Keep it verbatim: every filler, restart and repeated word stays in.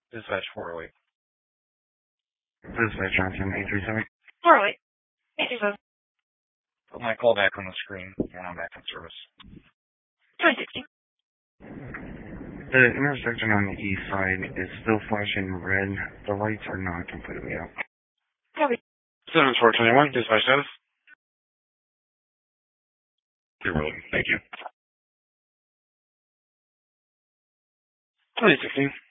Dispatch four oh eight. Dispatch Johnson, eight three seven. four oh eight. eight three seven. Put my call back on the screen, and I'm back in service. twenty sixteen. The intersection on the east side is still flashing red. The lights are not completely out. Copy. seven four twenty-one, dispatch status. You're welcome. Thank you. twenty sixteen.